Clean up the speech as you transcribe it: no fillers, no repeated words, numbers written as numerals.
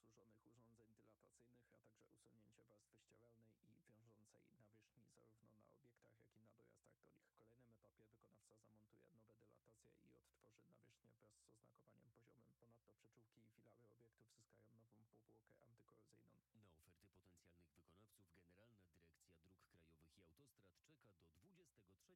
złożonych urządzeń dylatacyjnych, a także usunięcie warstwy ścieralnej i wiążącej nawierzchni zarówno na obiektach, jak i na dojazdach do nich. W kolejnym etapie wykonawca zamontuje nowe dylatacje i odtworzy nawierzchnię wraz z oznakowaniem poziomym. Ponadto przyczółki i filary obiektów zyskają nową powłokę antykorozyjną. Na oferty potencjalnych wykonawców Generalna Dyrekcja Dróg Krajowych i Autostrad czeka do 23